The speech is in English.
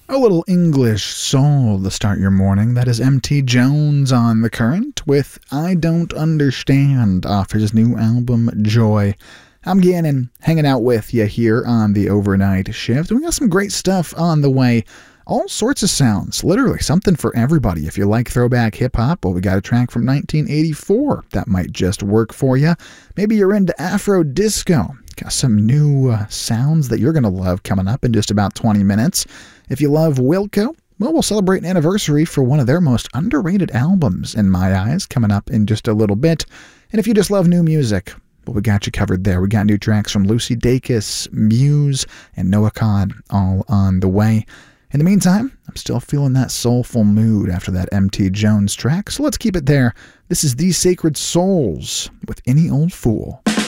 A little English soul to start your morning. That is MT Jones on The Current with I Don't Understand off his new album, Joy. I'm Gannon, hanging out with you here on the overnight shift. We got some great stuff on the way. All sorts of sounds, literally something for everybody. If you like throwback hip-hop, well, we got a track from 1984 that might just work for you. Maybe you're into Afro disco. Got some new sounds that you're going to love coming up in just about 20 minutes. If you love Wilco, well, we'll celebrate an anniversary for one of their most underrated albums, in my eyes, coming up in just a little bit. And if you just love new music, well, we got you covered there. We got new tracks from Lucy Dacus, Muse, and Noah Kahan all on the way. In the meantime, I'm still feeling that soulful mood after that MT Jones track, so let's keep it there. This is The Sacred Souls with Any Old Fool.